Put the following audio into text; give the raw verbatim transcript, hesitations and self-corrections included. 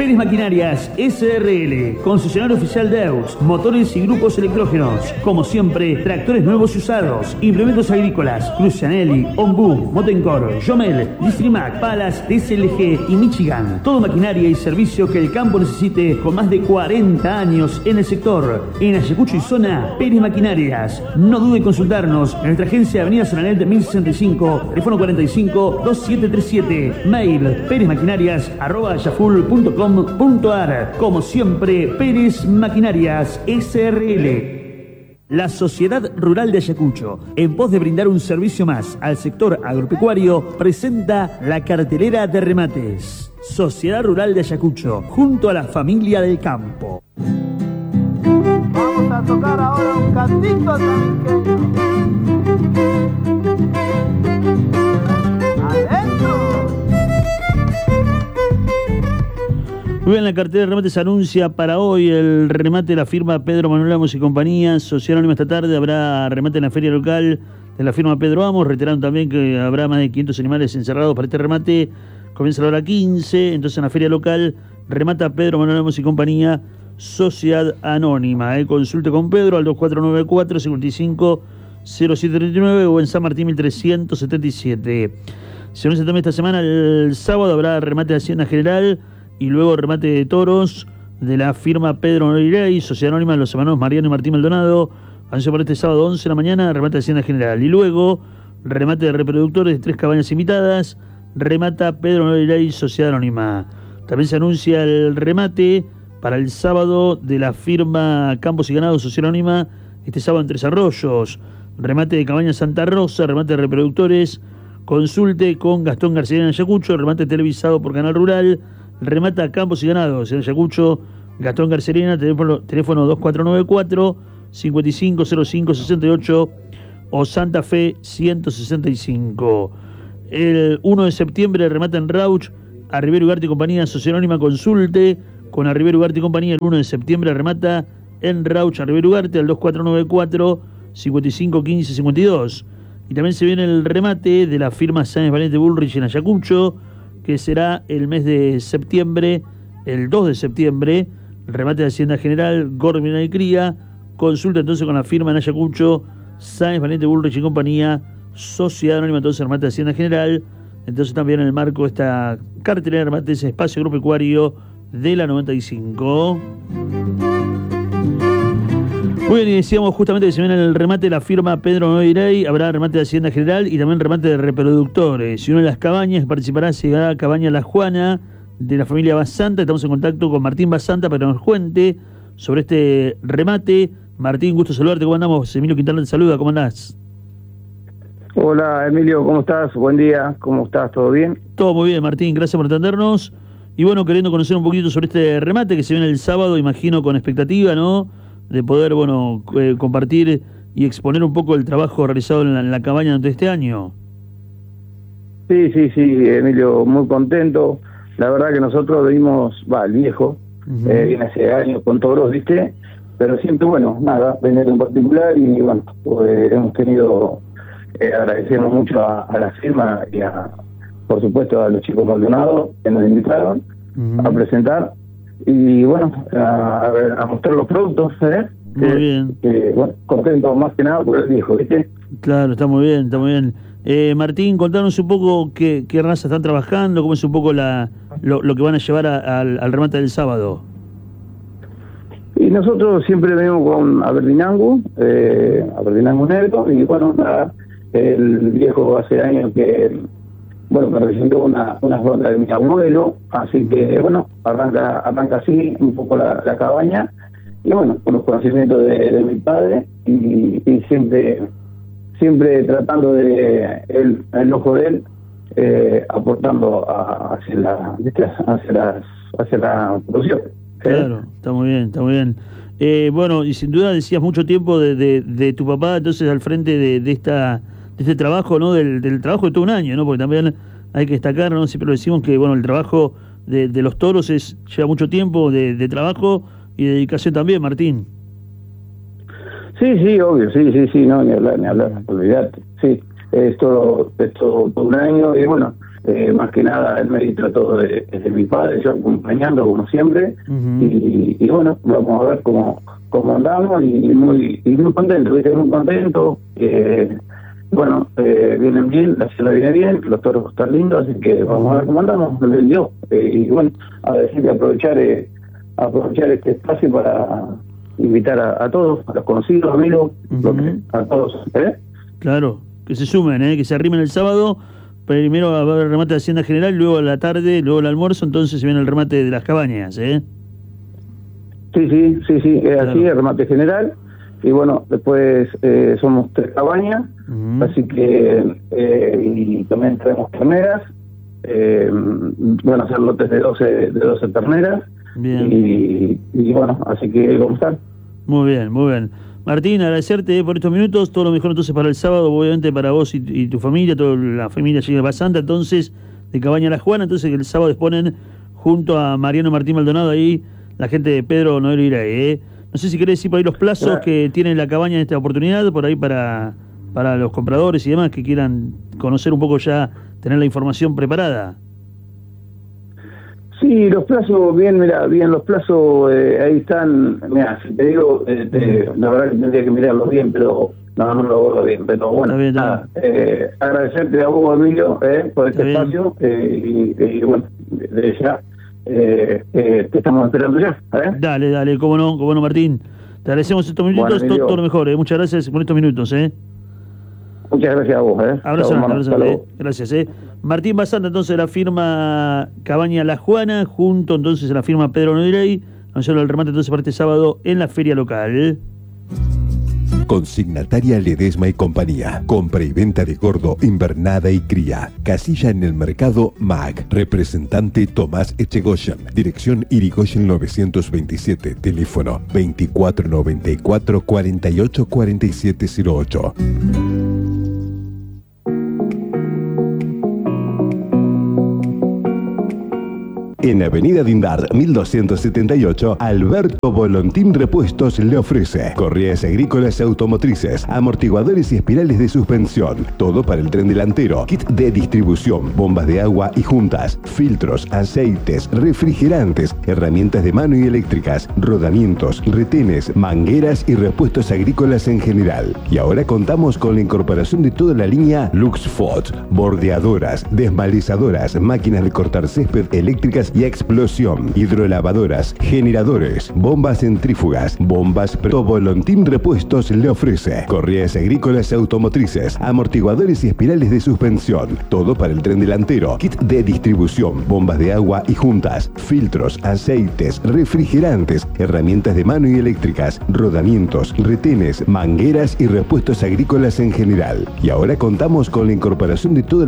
Pérez Maquinarias S R L, concesionario oficial de Deutz, motores y grupos electrógenos. Como siempre, tractores nuevos y usados, implementos agrícolas, Crucianelli, Ombu, Motencor, Jomel, Distrimac, Palas, D S L G y Michigan. Todo maquinaria y servicio que el campo necesite con más de cuarenta años en el sector. En Ayacucho y zona, Pérez Maquinarias. No dude en consultarnos en nuestra agencia Avenida Sonanet mil sesenta y cinco, teléfono cuarenta y cinco, veintisiete treinta y siete, mail perezmaquinarias arroba yaful punto com punto ar. Como siempre, Pérez Maquinarias S R L. La Sociedad Rural de Ayacucho, en pos de brindar un servicio más al sector agropecuario, presenta la cartelera de remates. Sociedad Rural de Ayacucho, junto a la familia del campo. Vamos a tocar ahora un cantito también. Muy bien, la cartera de remates anuncia para hoy el remate de la firma Pedro Manuel Amos y compañía. Sociedad Anónima esta tarde habrá remate en la feria local de la firma Pedro Amos. Reiteraron también que habrá más de quinientos animales encerrados para este remate. Comienza a la hora quince, entonces en la feria local remata Pedro Manuel Amos y compañía, Sociedad Anónima. Eh. Consulte con Pedro al dos cuatro nueve cuatro, cinco cinco cero siete tres nueve o en San Martín mil trescientos setenta y siete. Se anuncia también esta semana, el sábado habrá remate de Hacienda General y luego remate de toros de la firma Pedro Manuel, Sociedad Anónima de los hermanos Mariano y Martín Maldonado. Anuncio para este sábado once de la mañana, remate de Hacienda General. Y luego remate de reproductores de tres cabañas invitadas, remata Pedro Manuel, Sociedad Anónima. También se anuncia el remate para el sábado de la firma Campos y Ganados, Sociedad Anónima, este sábado en Tres Arroyos. Remate de Cabaña Santa Rosa, remate de reproductores. Consulte con Gastón García en Ayacucho, remate televisado por Canal Rural. Remata Campos y Ganados en Ayacucho, Gastón Garcerena, teléfono, teléfono dos cuatro nueve cuatro, cinco cinco cero cinco seis ocho o Santa Fe ciento sesenta y cinco. El uno de septiembre remata en Rauch, a Rivero Ugarte y compañía, Sociedad Anónima. Consulte con a Rivero Ugarte y compañía. El uno de septiembre remata en Rauch, a Rivero Ugarte, al dos cuatro nueve cuatro, cinco cinco uno cinco cinco dos. Y también se viene el remate de la firma Sáenz Valente Bullrich en Ayacucho, que será el mes de septiembre, el dos de septiembre, el remate de Hacienda General, Gormina y Cría. Consulta entonces con la firma en Ayacucho, Sáenz Valente Bullrich y compañía, Sociedad Anónima, entonces remate de Hacienda General. Entonces también en el marco de esta cartelera de remates, espacio agropecuario de la noventa y cinco. Muy bien, y decíamos justamente que se viene el remate de la firma Pedro Noirey, habrá remate de Hacienda General y también remate de reproductores. Y una de las cabañas participará será Cabaña La Juana, de la familia Basanta. Estamos en contacto con Martín Basanta para que nos cuente sobre este remate. Martín, gusto saludarte, ¿cómo andamos? Emilio Quintana te saluda, ¿cómo andás? Hola Emilio, ¿cómo estás? Buen día, ¿cómo estás? ¿Todo bien? Todo muy bien, Martín, gracias por atendernos. Y bueno, queriendo conocer un poquito sobre este remate que se viene el sábado, imagino con expectativa, ¿no?, de poder, bueno, eh, compartir y exponer un poco el trabajo realizado en la, en la cabaña durante este año. Sí, sí, sí, Emilio, muy contento. La verdad que nosotros venimos, va, el viejo, uh-huh. eh, viene hace años con toros, ¿viste? Pero siempre, bueno, nada, venir en particular y, bueno, pues, hemos tenido, eh, agradecemos mucho a, a la firma y, a, por supuesto, a los chicos Maldonado que nos invitaron uh-huh. a presentar. Y bueno, a, a, a mostrar los productos, ¿eh? Muy que, bien. Que, bueno, contento más que nada por el viejo, ¿viste? Claro, está muy bien, está muy bien. Eh, Martín, contanos un poco qué, qué raza están trabajando, cómo es un poco la lo, lo que van a llevar a, a, al remate del sábado. Y nosotros siempre venimos con Aberdeen, eh, Aberdeen negro, y bueno, nada, el viejo hace años que... Bueno, me presentó una, una flota de mi abuelo, así que, bueno, arranca arranca así un poco la, la cabaña, y bueno, con los conocimientos de, de mi padre, y, y siempre siempre tratando de, el, el ojo de él, eh, aportando a, hacia, la, hacia, las, hacia la producción. Claro, está muy bien, está muy bien. Eh, bueno, y sin duda decías mucho tiempo de, de, de tu papá, entonces al frente de, de esta... de este trabajo, ¿no?, del, del trabajo de todo un año, ¿no?, porque también hay que destacar, ¿no?, siempre lo decimos que, bueno, el trabajo de, de los toros es lleva mucho tiempo de, de trabajo y dedicación también, Martín. Sí, sí, obvio, sí, sí, sí, no, ni hablar, ni hablar, olvidate, sí, es todo, es todo, todo un año, y bueno, eh, más que nada el mérito todo de, de mi padre, yo acompañando como siempre, uh-huh. y, y bueno, vamos a ver cómo, cómo andamos, y, y muy y muy contento, ¿viste? Muy contento, eh, bueno, eh, vienen bien, la ciudad viene bien, los toros están lindos, así que vamos a ver cómo andamos, me vendió, eh, y bueno, a decir que aprovechar, eh, aprovechar este espacio para invitar a, a todos, a los conocidos, amigos, uh-huh. que, a todos, ¿eh? Claro, que se sumen, ¿eh? Que se arrimen el sábado. Primero va a haber el remate de Hacienda General, luego a la tarde, luego el almuerzo, entonces se viene el remate de las cabañas, ¿eh? Sí, sí, sí, sí, es claro. Así, el remate general. Y bueno, después eh, somos tres cabañas, uh-huh. así que, eh, y también tenemos terneras, eh, van a ser lotes de doce, de doce terneras. Bien. Y, y bueno, así que vamos a estar. Muy bien, muy bien. Martín, agradecerte por estos minutos, todo lo mejor entonces para el sábado, obviamente para vos y, y tu familia, toda la familia llega Basanta, entonces, de Cabaña La Juana, entonces que el sábado exponen junto a Mariano Martín Maldonado ahí, la gente de Pedro Noel Iray, ¿eh? No sé si querés decir por ahí los plazos claro. que tiene la cabaña en esta oportunidad, por ahí para, para los compradores y demás que quieran conocer un poco ya, tener la información preparada. Sí, los plazos, bien, mira, bien, los plazos eh, ahí están, mira, si te digo, eh, te, la verdad que tendría que mirarlos bien, pero no, no lo hago bien, pero bueno, bien, nada, eh, agradecerte a vos, Emilio, eh, por este está espacio, eh, y, y bueno, desde ya, eh, eh, te estamos esperando ya, ¿eh? Dale, dale, cómo no, cómo no, Martín, te agradecemos estos minutos, bueno, todo, todo lo mejor, eh, muchas gracias por estos minutos, eh. Muchas gracias a vos, ¿eh? Abrazo, Chau, abrazo, eh. Gracias, ¿eh? Martín Basanta, entonces, la firma Cabaña La Juana, junto entonces a la firma Pedro Noirey, anunciaron el remate entonces para este sábado en la feria local. Consignataria Ledesma y Compañía. Compra y venta de gordo, invernada y cría. Casilla en el mercado M A G. Representante Tomás Echegoyen. Dirección Irigoyen novecientos veintisiete. Teléfono veinticuatro noventa y cuatro, cuarenta y ocho, cuarenta y siete cero ocho. En Avenida Dindar, mil doscientos setenta y ocho, Alberto Volontín Repuestos le ofrece correas agrícolas y automotrices, amortiguadores y espirales de suspensión, todo para el tren delantero, kit de distribución, bombas de agua y juntas, filtros, aceites, refrigerantes, herramientas de mano y eléctricas, rodamientos, retenes, mangueras y repuestos agrícolas en general. Y ahora contamos con la incorporación de toda la línea Luxford, bordeadoras, desmalizadoras, máquinas de cortar césped eléctricas y explosión, hidrolavadoras, generadores, bombas centrífugas, bombas. Volontín Repuestos le ofrece correas agrícolas y automotrices, amortiguadores y espirales de suspensión, todo para el tren delantero, kit de distribución, bombas de agua y juntas, filtros, aceites, refrigerantes, herramientas de mano y eléctricas, rodamientos, retenes, mangueras y repuestos agrícolas en general. Y ahora contamos con la incorporación de toda